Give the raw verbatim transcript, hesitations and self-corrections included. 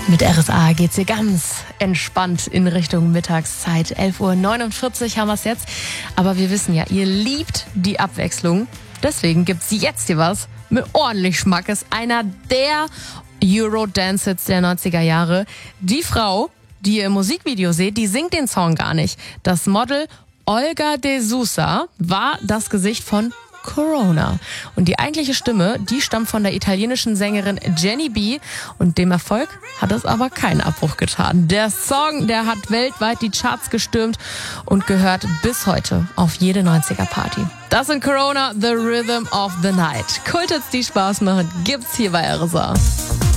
Mit R S A geht's hier ganz entspannt in Richtung Mittagszeit. elf Uhr neunundvierzig haben wir es jetzt. Aber wir wissen ja, ihr liebt die Abwechslung. Deswegen gibt's jetzt hier was mit ordentlich Schmackes. Einer der Eurodance-Hits der neunziger Jahre. Die Frau, die ihr im Musikvideo seht, die singt den Song gar nicht. Das Model Olga de Sousa war das Gesicht von Corona. Und die eigentliche Stimme, die stammt von der italienischen Sängerin Jenny B. Und dem Erfolg hat es aber keinen Abbruch getan. Der Song, der hat weltweit die Charts gestürmt und gehört bis heute auf jede neunziger-Party. Das sind Corona, The Rhythm of the Night. Kulthits, die Spaß machen, gibt's hier bei R S A.